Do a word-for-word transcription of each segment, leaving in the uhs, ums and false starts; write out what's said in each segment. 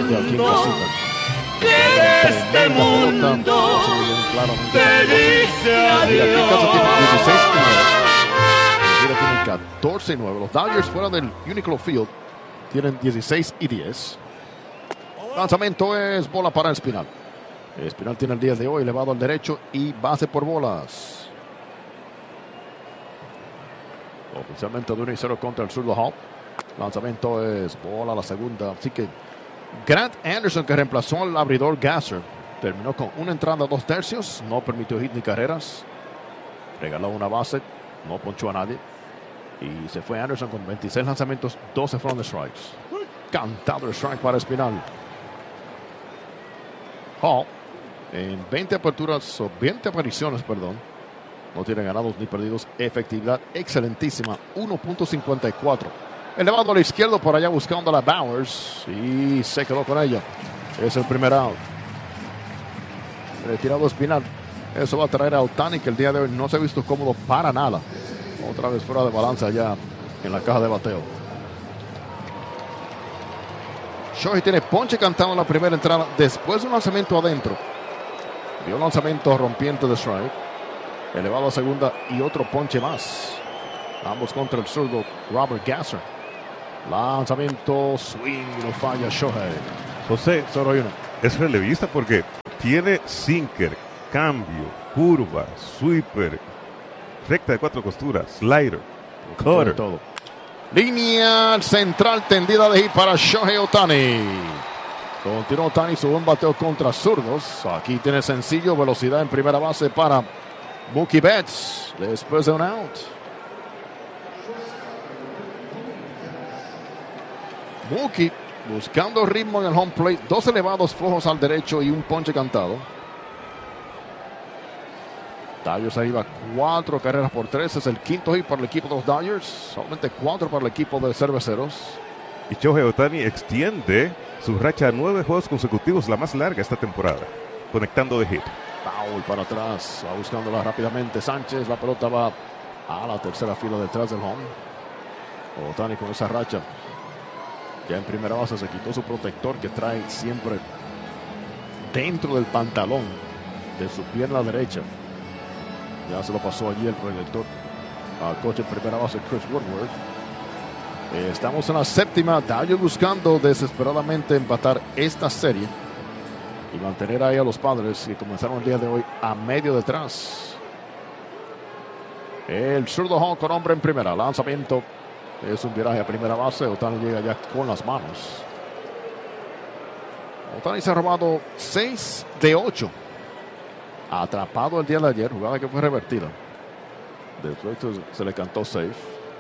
aquí en casita. Que este mundo te dice adiós. Aquí en casa tienen dieciséis y nueve. Mira, tienen catorce y nueve. Los Dodgers fuera del Uniqlo Field tienen dieciséis y diez. Lanzamiento es bola para Espinal. Espinal tiene el día de hoy elevado al derecho y base por bolas. Oficialmente de uno y cero contra el zurdo Hall. Lanzamiento es bola a la segunda. Así que Grant Anderson, que reemplazó al abridor Gasser, terminó con una entrada, dos tercios. No permitió hit ni carreras. Regaló una base. No ponchó a nadie. Y se fue Anderson con veintiséis lanzamientos. doce fueron de strikes. Cantado el strike para Espinal. Hall, en veinte aperturas, o veinte apariciones, perdón, no tiene ganados ni perdidos. Efectividad excelentísima, uno punto cincuenta y cuatro. Elevado a la izquierda por allá buscando a la Bowers y se quedó con ella. Es el primer out. Retirado Espinal. Eso va a traer a Ohtani, que el día de hoy no se ha visto cómodo para nada. Otra vez fuera de balance allá en la caja de bateo. Shohei tiene ponche cantado en la primera entrada después de un lanzamiento adentro. Dio un lanzamiento rompiente de strike. Elevado a segunda y otro ponche más. Ambos contra el zurdo Robert Gasser. Lanzamiento, swing, no falla Shohei. José, cero y uno. Es relevista porque tiene sinker, cambio, curva, sweeper, recta de cuatro costuras, slider, cutter. Todo. Línea central tendida de hit para Shohei Ohtani. Continúa Ohtani su buen bateo contra zurdos. Aquí tiene sencillo, velocidad en primera base para Mookie Betts después de un out. Mookie buscando ritmo en el home plate. Dos elevados flojos al derecho y un ponche cantado. Dodgers arriba cuatro carreras por tres. Es el quinto hit para el equipo de los Dodgers. Solamente cuatro para el equipo de Cerveceros. Y Shohei Ohtani extiende su racha a nueve juegos consecutivos, la más larga esta temporada, conectando de hit. Foul para atrás. Va buscándola rápidamente Sánchez. La pelota va a la tercera fila detrás del home. Ohtani con esa racha. Ya en primera base se quitó su protector que trae siempre dentro del pantalón de su pierna derecha. Ya se lo pasó allí el protector al coche en primera base Chris Woodward. Eh, estamos en la séptima. Dodgers buscando desesperadamente empatar esta serie y mantener ahí a los Padres que comenzaron el día de hoy a medio detrás. El zurdo Hall con hombre en primera. Lanzamiento. Es un viraje a primera base. Ohtani llega ya con las manos. Ohtani se ha robado seis de ocho. Atrapado el día de ayer. Jugada que fue revertida. Después se le cantó safe.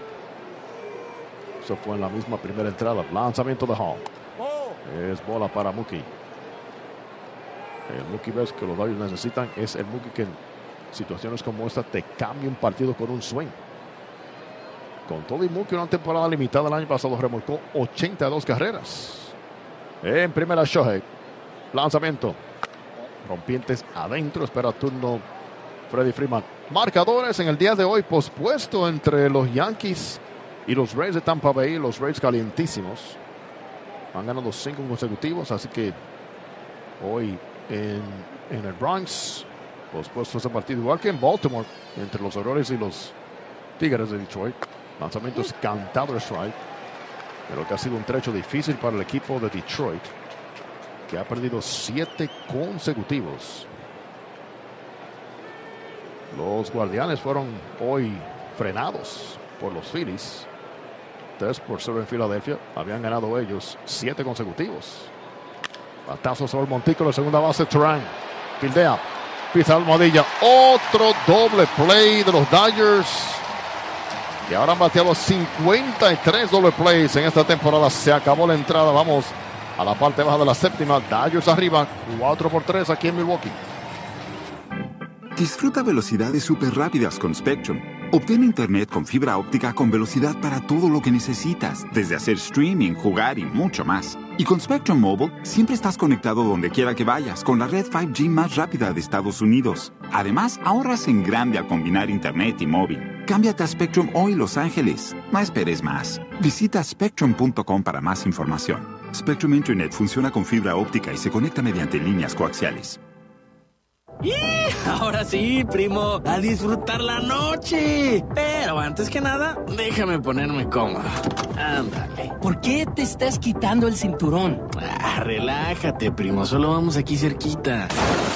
Eso fue en la misma primera entrada. Lanzamiento de Hall. Es bola para Mookie. El Mookie ves que los Dodgers necesitan. Es el Mookie que en situaciones como esta te cambia un partido con un swing. Con todo y Mookie, una temporada limitada el año pasado remolcó ochenta y dos carreras. En primera Shohei. Lanzamiento. Rompientes adentro. Espera turno Freddie Freeman. Marcadores en el día de hoy pospuesto entre los Yankees y los Rays de Tampa Bay. Los Rays calientísimos. Han ganado cinco consecutivos. Así que hoy en, en el Bronx pospuesto ese partido. Igual que en Baltimore entre los Orioles y los Tigres de Detroit. Lanzamiento es cantado de strike. Pero que ha sido un trecho difícil para el equipo de Detroit, que ha perdido siete consecutivos. Los Guardianes fueron hoy frenados por los Phillies. tres por cero en Filadelfia. Habían ganado ellos siete consecutivos. Batazo sobre el montículo de segunda base. Turang fildea. Pisa almohadilla. Otro doble play de los Dodgers. Y ahora han bateado cincuenta y tres doble plays en esta temporada. Se acabó la entrada. Vamos a la parte baja de la séptima. Dodgers arriba cuatro por tres aquí en Milwaukee. Disfruta velocidades súper rápidas con Spectrum. Obtén internet con fibra óptica con velocidad para todo lo que necesitas, desde hacer streaming, jugar y mucho más. Y con Spectrum Mobile, siempre estás conectado donde quiera que vayas con la red cinco G más rápida de Estados Unidos. Además, ahorras en grande al combinar internet y móvil. Cámbiate a Spectrum hoy, Los Ángeles. No esperes más. Visita spectrum punto com para más información. Spectrum Internet funciona con fibra óptica y se conecta mediante líneas coaxiales. ¡Y! Ahora sí, primo, a disfrutar la noche. Pero antes que nada, déjame ponerme cómodo. Ándale. ¿Por qué te estás quitando el cinturón? Ah, relájate, primo, solo vamos aquí cerquita.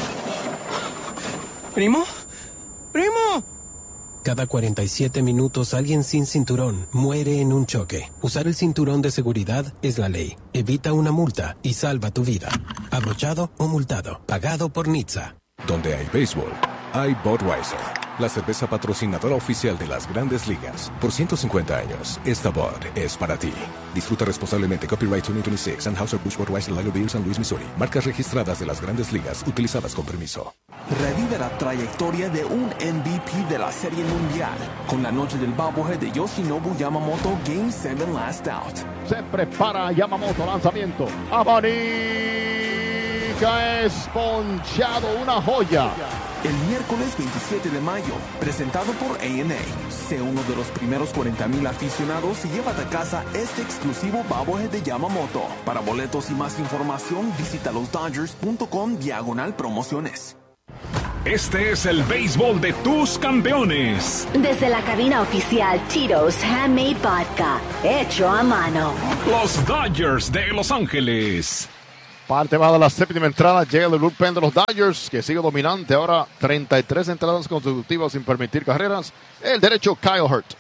¿Primo? ¡Primo! Cada cuarenta y siete minutos alguien sin cinturón muere en un choque. Usar el cinturón de seguridad es la ley. Evita una multa y salva tu vida. Abrochado o multado. Pagado por N H T S A. Donde hay béisbol, hay Budweiser, la cerveza patrocinadora oficial de las Grandes Ligas. Por ciento cincuenta años, esta Bud es para ti. Disfruta responsablemente. Copyright veinte veintiséis, Anheuser-Busch Budweiser Lager Beer, San Luis, Missouri. Marcas registradas de las Grandes Ligas, utilizadas con permiso. Revive la trayectoria de un M V P de la Serie Mundial con la noche del bobblehead de Yoshinobu Yamamoto Game siete Last Out. Se prepara Yamamoto, lanzamiento. Abanica es ponchado, una joya. El miércoles veintisiete de mayo, presentado por A and A. Sé uno de los primeros cuarenta mil aficionados y llévate a casa este exclusivo bobblehead de Yamamoto. Para boletos y más información, visita los dodgers punto com diagonal promociones. Este es el béisbol de tus campeones. Desde la cabina oficial Tito's Handmade Vodka, hecho a mano. Los Dodgers de Los Ángeles. Parte baja de la séptima entrada, llega el bullpen de los Dodgers, que sigue dominante. Ahora treinta y tres entradas consecutivas sin permitir carreras. El derecho, Kyle Hurt.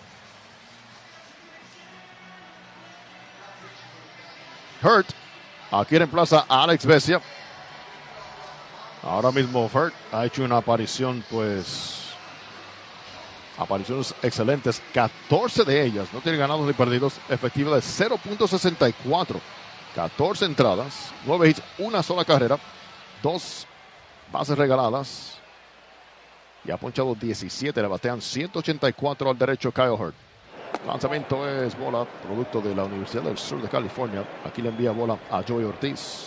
Hurt, aquí reemplaza a Alex Vesia. Ahora mismo Hurt ha hecho una aparición, pues, apariciones excelentes. catorce de ellas, no tiene ganados ni perdidos, efectiva de cero punto sesenta y cuatro. catorce entradas, nueve hits, una sola carrera, dos bases regaladas. Y ha ponchado diecisiete, le batean ciento ochenta y cuatro al derecho Kyle Hurt. Lanzamiento es bola, producto de la Universidad del Sur de California. Aquí le envía bola a Joey Ortiz.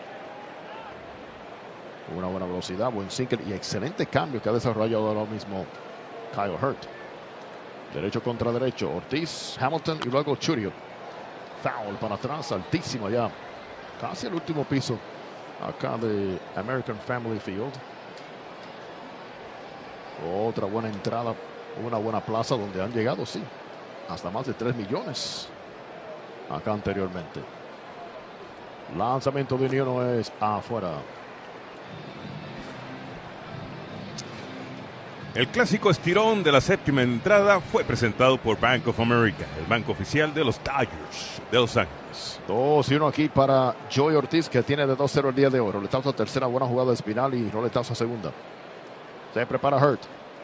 Una buena velocidad, buen sinker y excelente cambio que ha desarrollado ahora mismo Kyle Hurt. Derecho contra derecho, Ortiz, Hamilton y luego Churio. Foul para atrás, altísimo ya. Casi el último piso acá de American Family Field. Otra buena entrada, una buena plaza donde han llegado, sí, hasta más de tres millones acá anteriormente. Lanzamiento de Unión es afuera. El clásico estirón de la séptima entrada fue presentado por Bank of America, el banco oficial de los Dodgers de Los Ángeles. dos y uno aquí para Joey Ortiz, que tiene de dos cero el día de hoy. Roletazo a tercera, buena jugada de espinal y roletazo a segunda. Se prepara Hurt.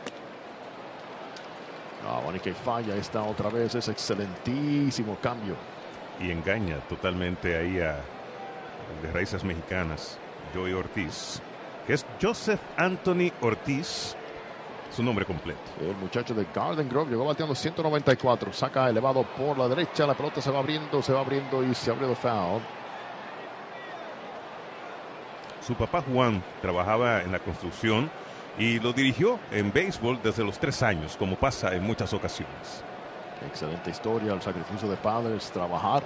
Ah, bueno, y que falla esta otra vez. Es excelentísimo cambio. Y engaña totalmente ahí a de raíces mexicanas, Joey Ortiz, que es Joseph Anthony Ortiz. Su nombre completo. El muchacho de Garden Grove llegó bateando ciento noventa y cuatro. Saca elevado por la derecha. La pelota se va abriendo, se va abriendo y se abrió de foul. Su papá Juan trabajaba en la construcción y lo dirigió en béisbol desde los tres años, como pasa en muchas ocasiones. Excelente historia, el sacrificio de padres, trabajar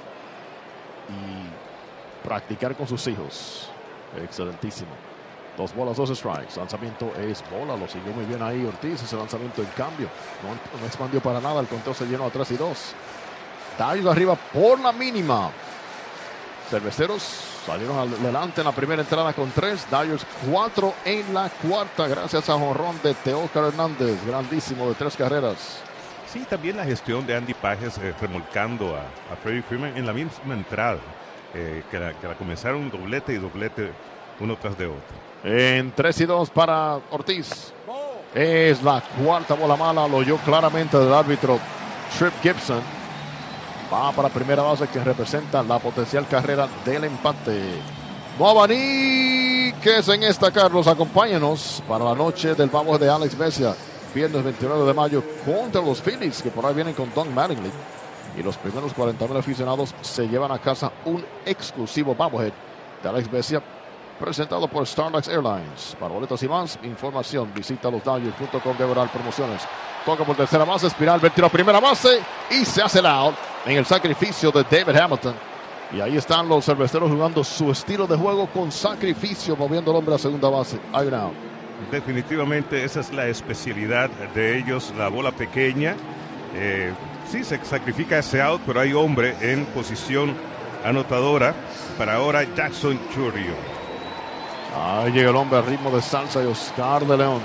y practicar con sus hijos. Excelentísimo. Dos bolas, dos strikes. Lanzamiento es bola. Lo siguió muy bien ahí Ortiz. Ese lanzamiento en cambio. No, no expandió para nada. El conteo se llenó a tres y dos. Dodgers arriba por la mínima. Cerveceros salieron adelante en la primera entrada con tres. Dodgers cuatro en la cuarta. Gracias a jonrón de Teócar Hernández. Grandísimo de tres carreras. Sí, también la gestión de Andy Pages eh, remolcando a, a Freddie Freeman en la misma entrada. Eh, que, la, que la comenzaron doblete y doblete uno tras de otro. En tres y dos para Ortiz. Es la cuarta bola mala. Lo oyó claramente del árbitro Tripp Gibson. Va para primera base, que representa la potencial carrera del empate. No abaniques en esta, Carlos. Acompáñanos para la noche del bobblehead de Alex Vesia. Viernes veintinueve de mayo contra los Phillies, que por ahí vienen con Don Mattingly. Y los primeros cuarenta mil aficionados se llevan a casa un exclusivo bobblehead de Alex Vesia, presentado por Starlux Airlines. Para boletos y más información, visita los dodgers punto com diagonal promociones. toca por tercera base, Espinal, el tiro a primera base y se hace el out en el sacrificio de David Hamilton. Y ahí están los cerveceros jugando su estilo de juego con sacrificio, moviendo el hombre a segunda base. Hay un out. Definitivamente esa es la especialidad de ellos, la bola pequeña. Eh, sí, se sacrifica ese out, pero hay hombre en posición anotadora para ahora Jackson Chourio. Ahí llega el hombre al ritmo de salsa y Oscar de León.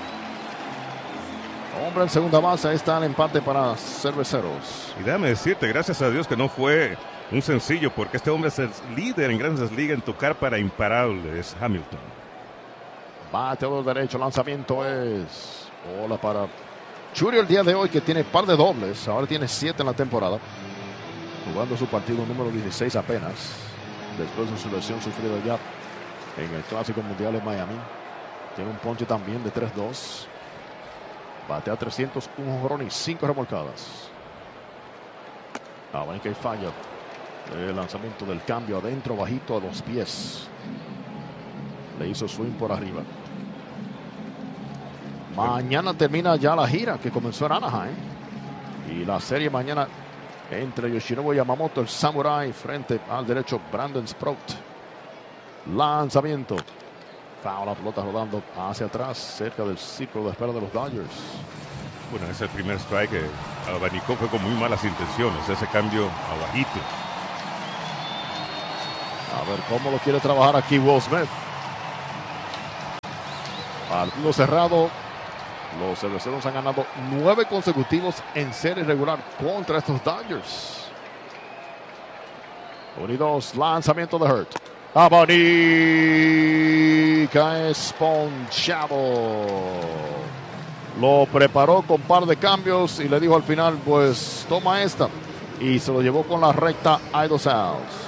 Hombre en segunda base, ahí está el empate para Cerveceros. Y déjame decirte, gracias a Dios que no fue un sencillo, porque este hombre es el líder en Grandes Ligas en tocar para imparables, Hamilton. Bateador derecho, lanzamiento es bola para Chourio el día de hoy, que tiene par de dobles, ahora tiene siete en la temporada, jugando su partido número dieciséis apenas, después de su lesión sufrida ya en el Clásico Mundial en Miami. Tiene un ponche también de tres dos. Batea trescientos, un jonrón y cinco remolcadas. Abanica y falla. El lanzamiento del cambio adentro, bajito a los pies. Le hizo swing por arriba. Mañana termina ya la gira que comenzó en Anaheim. Y la serie mañana entre Yoshinobu Yamamoto, el Samurai, frente al derecho Brandon Sprout. Lanzamiento. Foul, la pelota rodando hacia atrás, cerca del círculo de espera de los Dodgers. Bueno, ese primer strike que abanicó fue con muy malas intenciones, ese cambio abajito. A ver cómo lo quiere trabajar aquí Will Smith. Partido cerrado. Los cerveceros han ganado nueve consecutivos en serie regular contra estos Dodgers. Unidos, lanzamiento de Hurt. Abanica es ponchado. Lo preparó con par de cambios y le dijo al final, pues toma esta. Y se lo llevó con la recta a dos outs.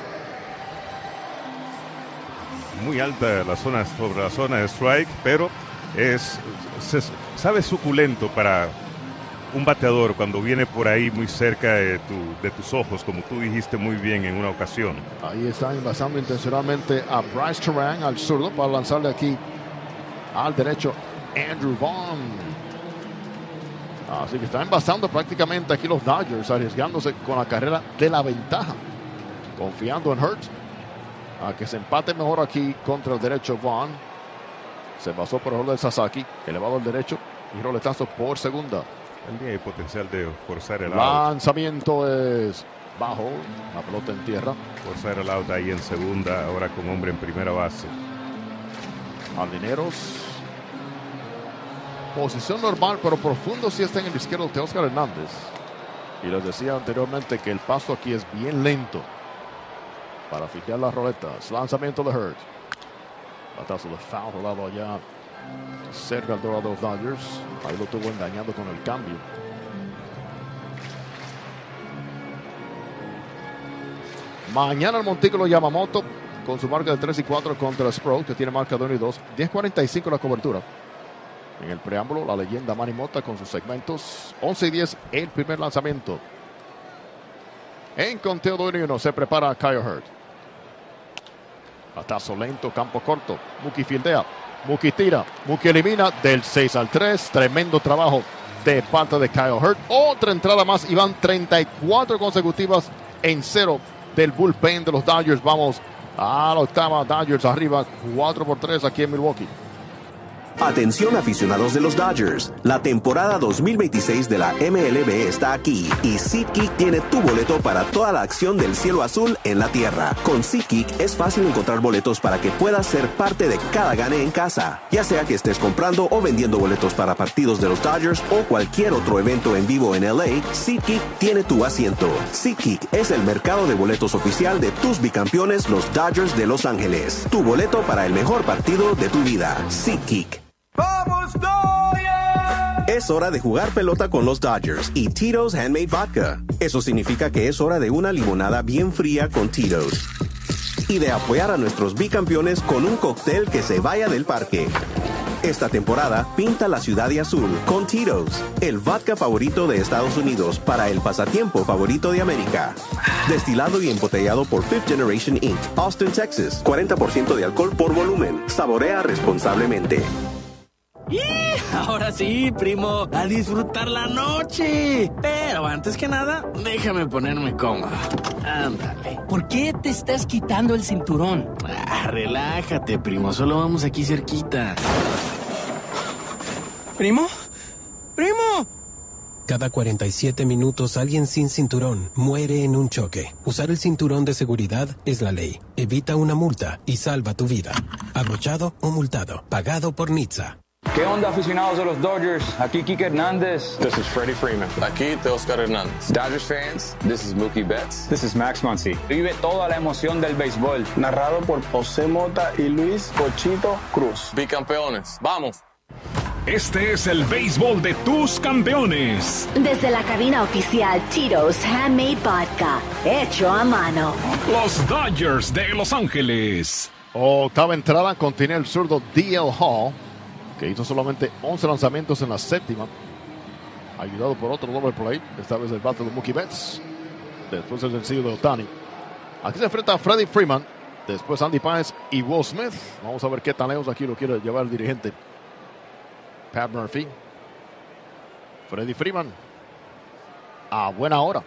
Muy alta la zona sobre la zona de strike, pero es se, sabe suculento para un bateador cuando viene por ahí muy cerca de, tu, de tus ojos, como tú dijiste muy bien en una ocasión. Ahí están envasando intencionalmente a Bryce Terang al zurdo para lanzarle aquí al derecho Andrew Vaughn. Así que están envasando prácticamente aquí los Dodgers, arriesgándose con la carrera de la ventaja, confiando en Hurt a que se empate mejor aquí contra el derecho Vaughn. Se pasó por el rol de Sasaki, elevado al derecho y roletazo por segunda. El día hay potencial de forzar el out. Lanzamiento es bajo, la pelota en tierra. Forzar el out ahí en segunda, ahora con hombre en primera base. Jardineros. Posición normal, pero profundo si está en el izquierdo de Oscar Hernández. Y les decía anteriormente que el paso aquí es bien lento para fijar las roletas. Lanzamiento de Hurt. Batazo de foul rodado allá cerca del dorado de los Dodgers. Ahí lo estuvo engañando con el cambio. Mañana el montículo Yamamoto con su marca de tres y cuatro contra Sprout, que tiene marca de uno y dos. diez cuarenta y cinco la cobertura. En el preámbulo, la leyenda Manny Mota con sus segmentos. once y diez el primer lanzamiento. En conteo de uno y uno se prepara Kyle Hurt. Batazo lento, campo corto. Mookie fildea. Mookie tira. Mookie elimina del seis al tres. Tremendo trabajo de parte de Kyle Hurt. Otra entrada más y van treinta y cuatro consecutivas en cero del bullpen de los Dodgers. Vamos a la octava. Dodgers arriba cuatro por tres aquí en Milwaukee. Atención aficionados de los Dodgers, la temporada dos mil veintiséis de la M L B está aquí y SeatGeek tiene tu boleto para toda la acción del cielo azul en la tierra. Con SeatGeek es fácil encontrar boletos para que puedas ser parte de cada gane en casa, ya sea que estés comprando o vendiendo boletos para partidos de los Dodgers o cualquier otro evento en vivo en L A. SeatGeek tiene tu asiento. SeatGeek es el mercado de boletos oficial de tus bicampeones, los Dodgers de Los Ángeles. Tu boleto para el mejor partido de tu vida. SeatGeek. ¡Vamos, Dodgers! Es hora de jugar pelota con los Dodgers y Tito's Handmade Vodka. Eso significa que es hora de una limonada bien fría con Tito's. Y de apoyar a nuestros bicampeones con un cóctel que se vaya del parque. Esta temporada, pinta la ciudad de azul con Tito's, el vodka favorito de Estados Unidos para el pasatiempo favorito de América. Destilado y embotellado por Fifth Generation incorporated, Austin, Texas. cuarenta por ciento de alcohol por volumen. Saborea responsablemente. Y ahora sí, primo, a disfrutar la noche. Pero antes que nada, déjame ponerme cómodo. Ándale. ¿Por qué te estás quitando el cinturón? Ah, relájate, primo, solo vamos aquí cerquita. ¿Primo? ¡Primo! Cada cuarenta y siete minutos alguien sin cinturón muere en un choque. Usar el cinturón de seguridad es la ley. Evita una multa y salva tu vida. Abrochado o multado. Pagado por Nizza. ¿Qué onda, aficionados de los Dodgers? Aquí Kike Hernández. This is Freddie Freeman. Aquí Teoscar Hernández. Dodgers fans, this is Mookie Betts. This is Max Muncy. Vive toda la emoción del béisbol. Narrado por José Mota y Luis Cochito Cruz. Bicampeones. ¡Vamos! Este es el béisbol de tus campeones. Desde la cabina oficial Tito's Handmade Vodka, hecho a mano. Los Dodgers de Los Ángeles. Octava entrada, continúa el zurdo D L Hall, que hizo solamente once lanzamientos en la séptima, ayudado por otro doble play, esta vez el bate de Mookie Betts, después el sencillo de Ohtani. Aquí se enfrenta a Freddie Freeman, después Andy Páez y Will Smith. Vamos a ver qué tan lejos aquí lo quiere llevar el dirigente Pat Murphy. Freddie Freeman a buena hora.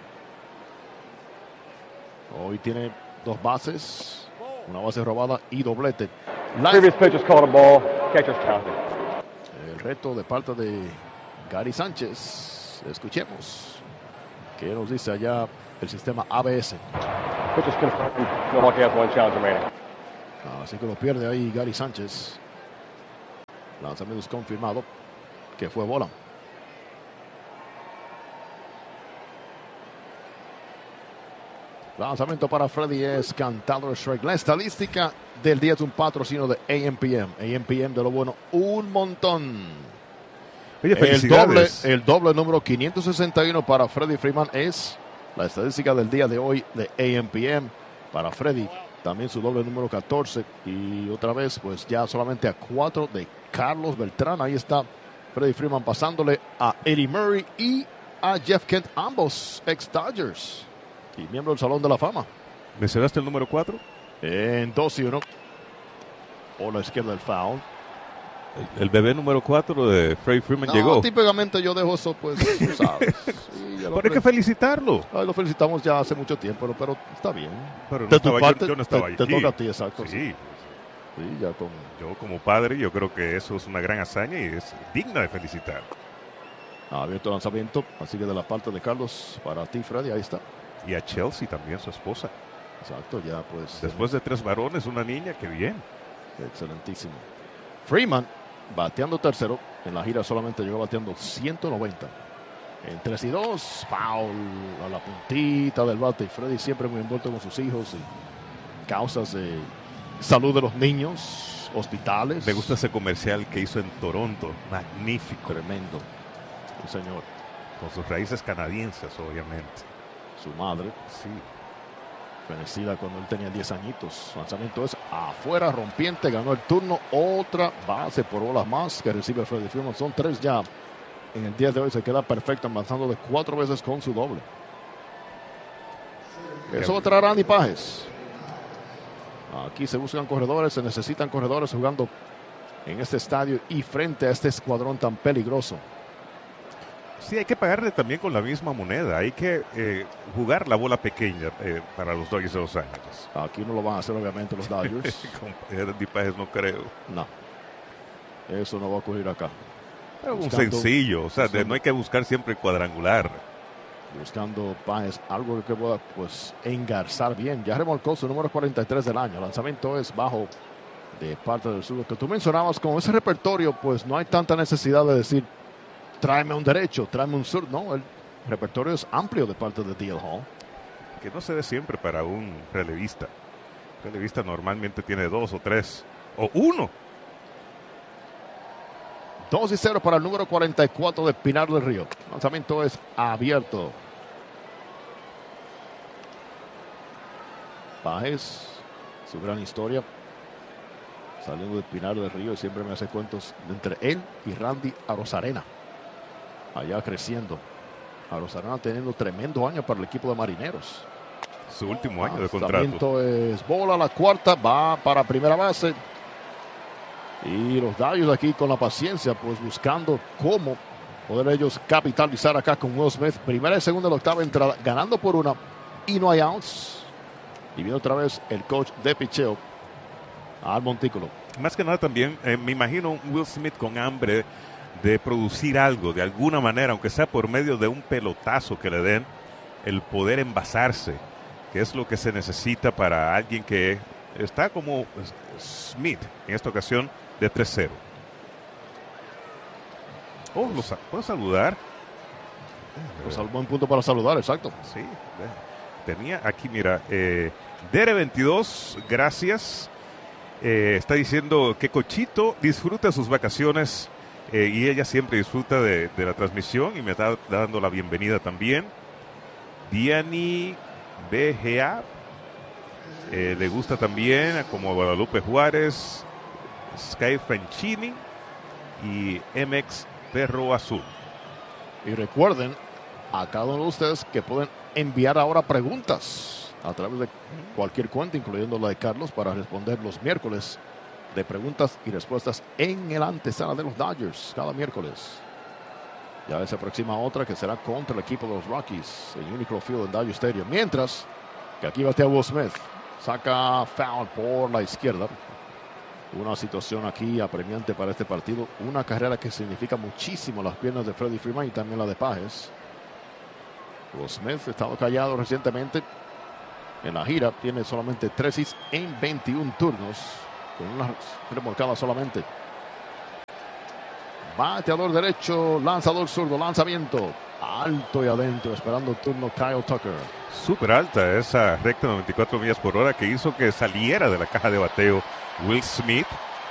Hoy tiene dos bases, una base robada y doblete. La... Previous pitch is called a ball. Catcher's counted. El reto de parte de Gary Sánchez. Escuchemos qué nos dice allá el sistema A B S. Pitch is confirmed. Milwaukee has one challenge remaining. Así que lo pierde ahí Gary Sánchez. Lanzamiento es confirmado, que fue bola. Lanzamiento para Freddie es cantado strike. La estadística del día es un patrocinio de A M P M. A M P M de lo bueno, un montón. Oye, el, doble, el doble número quinientos sesenta y uno para Freddie Freeman es la estadística del día de hoy de A M P M para Freddie. También su doble número catorce. Y otra vez, pues ya solamente a cuatro de Carlos Beltrán. Ahí está Freddie Freeman pasándole a Eddie Murray y a Jeff Kent, ambos ex-Dodgers y miembro del Salón de la Fama. ¿Mencionaste el número cuatro? En dos y uno. O la izquierda del foul. El, el bebé número cuatro de Freddie Freeman no, llegó. Típicamente yo dejo eso, pues, tú sabes. Sí, pero hay que felicitarlo. Ah, lo felicitamos ya hace mucho tiempo, pero, pero está bien. Pero no de estaba, tu parte, yo, yo no estaba te, aquí. te toca a ti, exacto. Sí. sí. Sí, ya con... Yo como padre, yo creo que eso es una gran hazaña y es digna de felicitar. Ha abierto el lanzamiento, así que de la parte de Carlos para ti, Freddy, ahí está. Y a Chelsea también, su esposa. Exacto, ya pues. Después de tres varones, una niña, qué bien. Excelentísimo. Freeman bateando tercero, en la gira solamente llegó bateando ciento noventa. En tres y dos, foul a la puntita del bate. Freddy siempre muy envuelto con sus hijos y causas de salud de los niños, hospitales. Me gusta ese comercial que hizo en Toronto, magnífico. Tremendo, el señor. Con sus raíces canadienses, obviamente. Su madre, sí. Fenecida cuando él tenía diez añitos. Lanzamiento es afuera, rompiente, ganó el turno. Otra base por bolas más que recibe Freddie Freeman. Son tres ya. En el día de hoy se queda perfecto, avanzando de cuatro veces con su doble. Eso va a traer a Andy Páez. Aquí se buscan corredores, se necesitan corredores jugando en este estadio y frente a este escuadrón tan peligroso. Sí, hay que pagarle también con la misma moneda. Hay que eh, jugar la bola pequeña eh, para los Dodgers de Los Ángeles. Aquí no lo van a hacer obviamente los Dodgers. Con Andy Páez no creo. No. Eso no va a ocurrir acá. Pero un sencillo, o sea, de, no hay que buscar siempre cuadrangular. Buscando Páez, algo que pueda pues engarzar bien. Ya remolcó su número cuarenta y tres del año. El lanzamiento es bajo de parte del sur. Que tú mencionabas, con ese repertorio, pues no hay tanta necesidad de decir tráeme un derecho, tráeme un sur. No, el repertorio es amplio de parte de D L Hall. Que no se dé siempre para un relevista. El relevista normalmente tiene dos o tres o uno. dos y cero para el número cuarenta y cuatro de Pinar del Río. El lanzamiento es abierto. Páez, su gran historia. Saliendo de Pinar del Río y siempre me hace cuentos entre él y Randy Arozarena. Allá creciendo. Arozarena teniendo tremendo año para el equipo de Marineros. Su último año de contrato. El lanzamiento es bola, la cuarta, va para primera base. Y los Dodgers aquí con la paciencia, pues buscando cómo poder ellos capitalizar acá con Will Smith. Primera y segunda de la octava entrada, ganando por una y no hay outs. Y viene otra vez el coach de picheo al montículo. Más que nada también, eh, me imagino un Will Smith con hambre de producir algo, de alguna manera, aunque sea por medio de un pelotazo que le den, el poder envasarse, que es lo que se necesita para alguien que está como Smith, en esta ocasión, de tres cero. Oh, ¿lo sa- ¿puedo saludar? Pues al buen punto para saludar, exacto. Sí, tenía aquí, mira, eh, Dere veintidós, gracias. Eh, está diciendo que Cochito disfruta sus vacaciones eh, y ella siempre disfruta de, de la transmisión y me está dando la bienvenida también. Diani B G A eh, le gusta también, como Guadalupe Juárez, Sky Franchini y M X Perro Azul. Y recuerden a cada uno de ustedes que pueden enviar ahora preguntas a través de cualquier cuenta, incluyendo la de Carlos, para responder los miércoles de preguntas y respuestas en el antesala de los Dodgers, cada miércoles. Ya se aproxima otra que será contra el equipo de los Rockies en Unicron Field en Dodger Stadium. Mientras que aquí batea Will Smith, saca foul por la izquierda. Una situación aquí apremiante para este partido. Una carrera que significa muchísimo las piernas de Freddie Freeman y también la de Páez. Will Smith ha estado callado recientemente en la gira. Tiene solamente tres hits en veintiún turnos, con una remolcada solamente. Bateador derecho, lanzador zurdo, lanzamiento alto y adentro, esperando el turno Kyle Tucker. Súper alta esa recta de noventa y cuatro millas por hora que hizo que saliera de la caja de bateo Will Smith.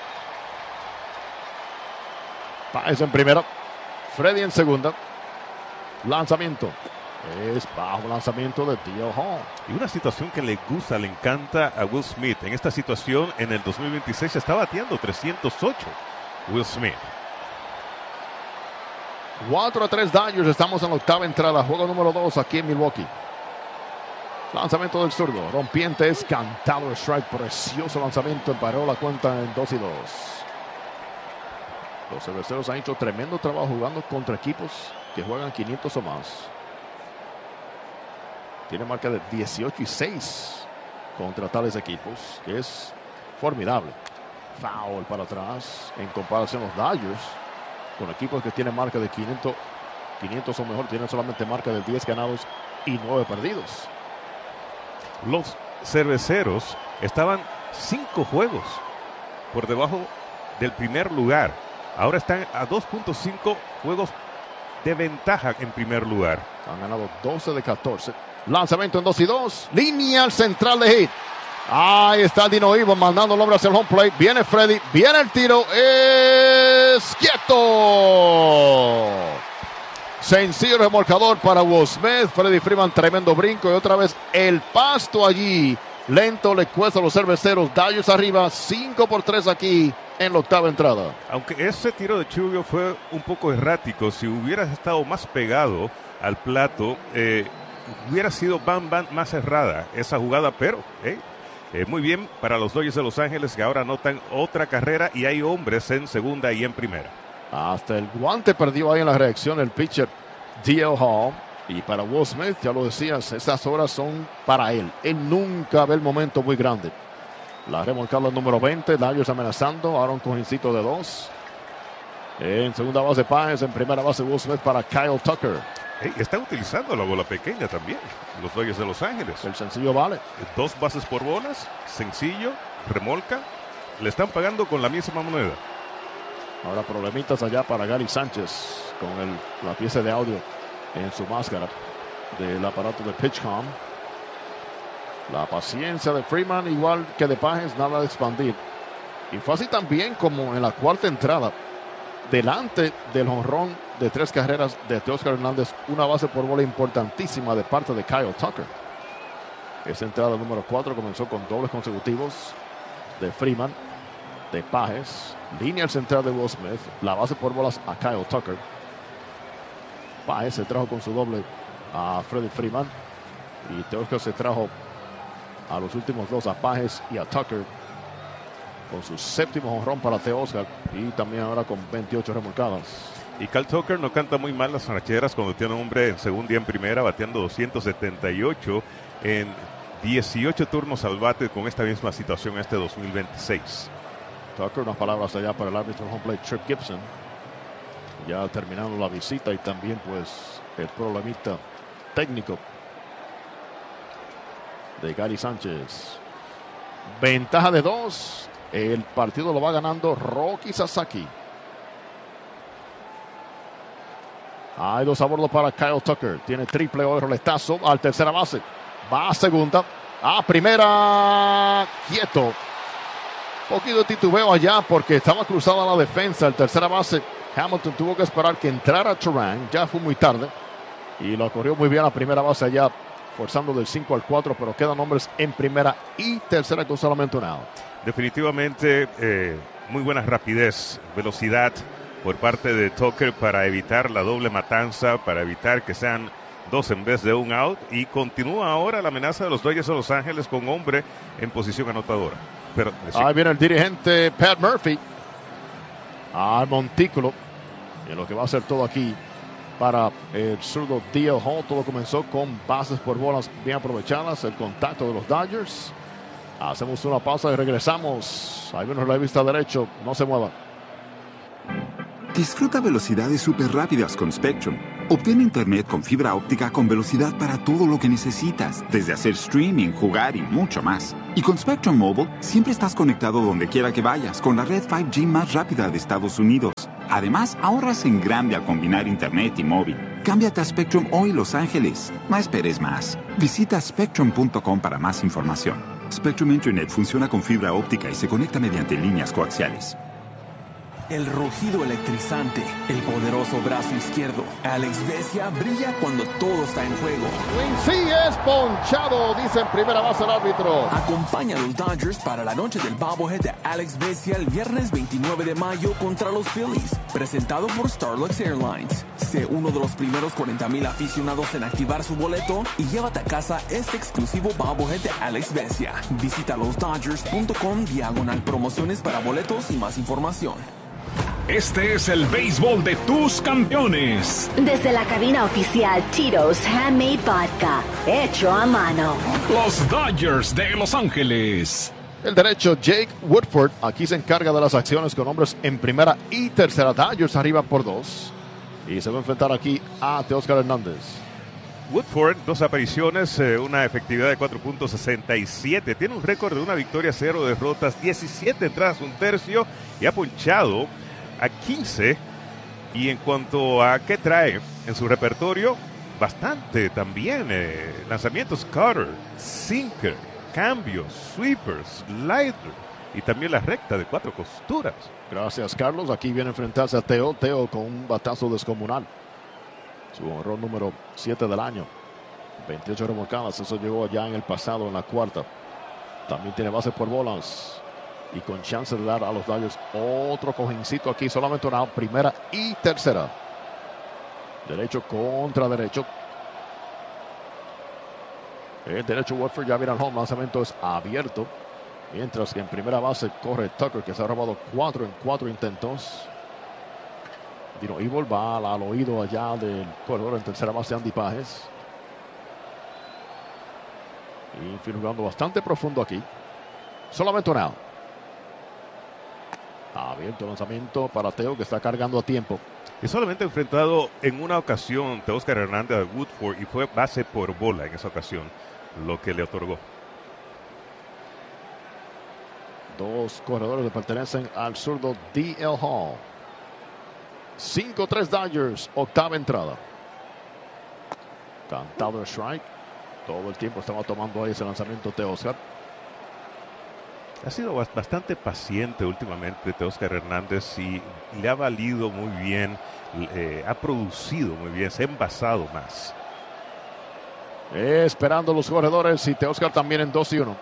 Páez en primera, Freddy en segunda. Lanzamiento. Es bajo lanzamiento de D L Hall. Y una situación que le gusta, le encanta a Will Smith. En esta situación, en el dos mil veintiséis, está bateando trescientos ocho Will Smith. cuatro a tres Dodgers. Estamos en la octava entrada. Juego número dos aquí en Milwaukee. Lanzamiento del zurdo. Rompiente es cantado. Strike. Precioso lanzamiento. Emparó la cuenta en dos y dos. Los cerveceros han hecho tremendo trabajo jugando contra equipos que juegan quinientos o más. Tiene marca de dieciocho y seis contra tales equipos, que es formidable. Foul para atrás en comparación a los Dodgers, con equipos que tienen marca de quinientos, quinientos o mejor, tienen solamente marca de diez ganados y nueve perdidos. Los cerveceros estaban cinco juegos por debajo del primer lugar. Ahora están a dos punto cinco juegos de ventaja en primer lugar. Han ganado doce de catorce. Lanzamiento en dos y dos. Línea al central de hit. Ahí está Dino Ivo mandando el hombre hacia el home plate. Viene Freddy. Viene el tiro. Es quieto. Sencillo remolcador para Will Smith. Freddie Freeman, tremendo brinco. Y otra vez el pasto allí. Lento le cuesta a los cerveceros. Dodgers arriba. cinco por tres aquí en la octava entrada. Aunque ese tiro de Chubio fue un poco errático, si hubieras estado más pegado al plato, eh, hubiera sido bam bam más cerrada esa jugada, pero eh, eh, muy bien para los Dodgers de Los Ángeles, que ahora anotan otra carrera y hay hombres en segunda y en primera. Hasta el guante perdió ahí en la reacción el pitcher D L Hall. Y para Will Smith, ya lo decías, esas horas son para él. Él nunca ve el momento muy grande. La remolcada número veinte, Dodgers amenazando, ahora un cojincito de dos. En segunda base Páez, en primera base Will Smith para Kyle Tucker. Hey, están utilizando la bola pequeña también, los Dodgers de Los Ángeles. El sencillo vale. Dos bases por bolas, sencillo, remolca, le están pagando con la misma moneda. Ahora problemitas allá para Gary Sánchez con el, la pieza de audio en su máscara del aparato de PitchCom. La paciencia de Freeman, igual que de Páez, nada de expandir. Y fue así también como en la cuarta entrada, delante del jonrón de tres carreras de Teóscar Hernández, una base por bola importantísima de parte de Kyle Tucker. Esa entrada número cuatro comenzó con dobles consecutivos de Freeman, de Páez, línea al central de Will Smith, la base por bolas a Kyle Tucker. Páez se trajo con su doble a Freddie Freeman y Teóscar se trajo a los últimos dos, a Páez y a Tucker. con su séptimo jonrón para Teoscar y también ahora con veintiocho remolcadas. Y Kyle Tucker no canta muy mal las rancheras cuando tiene un hombre en segunda y en primera, bateando doscientos setenta y ocho en dieciocho turnos al bate con esta misma situación este dos mil veintiséis. Tucker, unas palabras allá para el árbitro home plate Trip Gibson. Ya terminando la visita y también pues el problemita técnico de Gary Sánchez. Ventaja de dos. El partido lo va ganando Roki Sasaki. Hay dos a bordo para Kyle Tucker. Tiene triple hoy, roletazo al tercera base. Va a segunda. A primera. Quieto. Poquito de titubeo allá porque estaba cruzada la defensa. El tercera base. Hamilton tuvo que esperar que entrara Turan. Ya fue muy tarde. Y lo corrió muy bien a primera base allá, forzando del cinco al cuatro, pero quedan hombres en primera y tercera con solamente un out. Definitivamente eh, muy buena rapidez, velocidad por parte de Tucker para evitar la doble matanza, para evitar que sean dos en vez de un out, y continúa ahora la amenaza de los Dodgers de Los Ángeles con hombre en posición anotadora. Pero, sí. Ahí viene el dirigente Pat Murphy al montículo, y lo que va a hacer todo aquí para el zurdo D L Hall. Todo comenzó con bases por bolas bien aprovechadas, el contacto de los Dodgers. Hacemos una pausa y regresamos. Ahí viene la vista derecho, no se mueva. Disfruta velocidades súper rápidas con Spectrum. Obtén internet con fibra óptica con velocidad para todo lo que necesitas, desde hacer streaming, jugar y mucho más. Y con Spectrum Mobile, siempre estás conectado donde quiera que vayas, con la red cinco G más rápida de Estados Unidos. Además, ahorras en grande al combinar internet y móvil. Cámbiate a Spectrum hoy, Los Ángeles. No esperes más. Visita spectrum punto com para más información. Spectrum Internet funciona con fibra óptica y se conecta mediante líneas coaxiales. El rugido electrizante, el poderoso brazo izquierdo. Alex Vesia brilla cuando todo está en juego. Sí es ponchado, dice en primera base el árbitro. Acompaña a los Dodgers para la noche del bobblehead de Alex Vesia el viernes veintinueve de mayo contra los Phillies. Presentado por Starlux Airlines. Sé uno de los primeros cuarenta mil aficionados en activar su boleto y llévate a casa este exclusivo bobblehead de Alex Vesia. Visita los dodgers punto com diagonal promociones para boletos y más información. Este es el béisbol de tus campeones. Desde la cabina oficial Tito's Handmade Vodka, hecho a mano. Los Dodgers de Los Ángeles. El derecho Jake Woodford aquí se encarga de las acciones con hombres en primera y tercera. Dodgers arriba por dos. Y se va a enfrentar aquí a Teoscar Hernández. Woodford, dos apariciones, eh, una efectividad de cuatro punto sesenta y siete. Tiene un récord de una victoria, cero derrotas, diecisiete entradas, un tercio, y ha ponchado a quince. Y en cuanto a qué trae en su repertorio, bastante también. Eh, lanzamientos cutter, sinker, cambios, sweepers, slider y también la recta de cuatro costuras. Gracias, Carlos. Aquí viene a enfrentarse a Teo. Teo con un batazo descomunal. Su honrón número siete del año. veintiocho remolcadas. Eso llegó ya en el pasado, en la cuarta. También tiene base por bolas. Y con chance de dar a los Dodgers otro cojincito aquí. Solamente una primera y tercera. Derecho contra derecho. El derecho Woodford ya viene al home. Lanzamiento es abierto. Mientras que en primera base corre Tucker, que se ha robado cuatro en cuatro intentos. Dino Evil va al, al oído allá del corredor en tercera base Andy Pajes. Y jugando bastante profundo aquí. Solamente un out. Abierto lanzamiento para Teo, que está cargando a tiempo. Y solamente enfrentado en una ocasión Teoscar Hernández a Woodford y fue base por bola en esa ocasión, lo que le otorgó. Dos corredores le pertenecen al zurdo D L Hall. cinco tres Dodgers, octava entrada. Cantado el strike. Todo el tiempo estaba tomando ahí ese lanzamiento Teoscar. Ha sido bastante paciente últimamente Teoscar Hernández y le ha valido muy bien, eh, ha producido muy bien, se ha envasado más. Esperando los corredores y Teoscar también en dos y uno.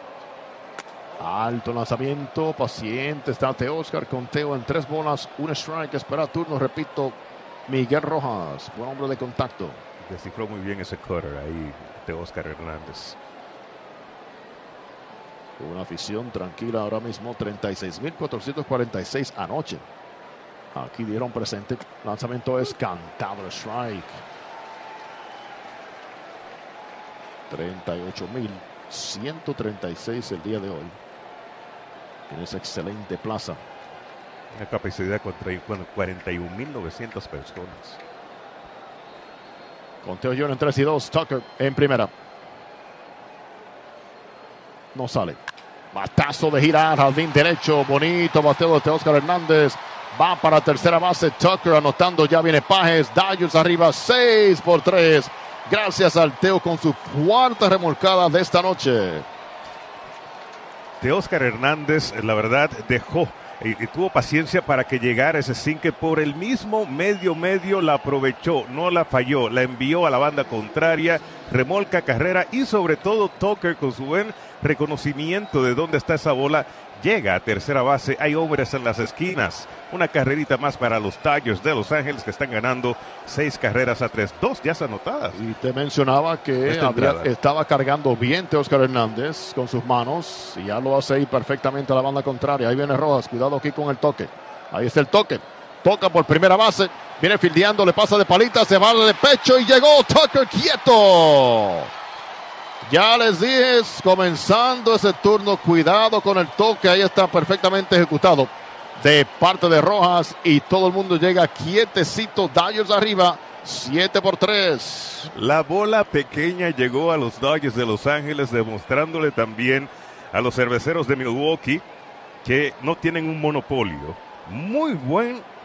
Alto lanzamiento, paciente está Teoscar con Teo en tres bolas, un strike, espera turno, repito, Miguel Rojas, buen hombre de contacto. Descifró muy bien ese cutter ahí Teoscar Hernández. Una afición tranquila ahora mismo, treinta y seis mil cuatrocientos cuarenta y seis anoche. Aquí dieron presente. Lanzamiento es cantado, strike. treinta y ocho mil ciento treinta y seis el día de hoy. En esa excelente plaza. Una capacidad contra cuarenta y un mil novecientas personas. Conteo Junior en tres y dos. Tucker en primera. No sale. Batazo de girar, jardín derecho. Bonito bateo de Oscar Hernández. Va para tercera base. Tucker anotando. Ya viene Pajes. Dodgers arriba seis por tres. Gracias al Teo con su cuarta remolcada de esta noche. Teóscar Hernández, la verdad, dejó y, y tuvo paciencia para que llegara ese sinque por el mismo medio medio, la aprovechó, no la falló, la envió a la banda contraria, remolca carrera y sobre todo Tucker con su buen reconocimiento de dónde está esa bola, llega a tercera base, hay hombres en las esquinas, una carrerita más para los Dodgers de Los Ángeles que están ganando seis carreras a tres, dos ya anotadas. Y te mencionaba que había, estaba cargando bien Teóscar Hernández con sus manos y ya lo hace ir perfectamente a la banda contraria. Ahí viene Rojas, cuidado aquí con el toque. Ahí está el toque, toca por primera base, viene fildeando, le pasa de palita, se va de pecho y llegó Tucker quieto. Ya les dije, comenzando ese turno, cuidado con el toque, ahí está perfectamente ejecutado de parte de Rojas y todo el mundo llega quietecito, Dodgers arriba, siete por tres. La bola pequeña llegó a los Dodgers de Los Ángeles, demostrándole también a los cerveceros de Milwaukee que no tienen un monopolio. Muy buen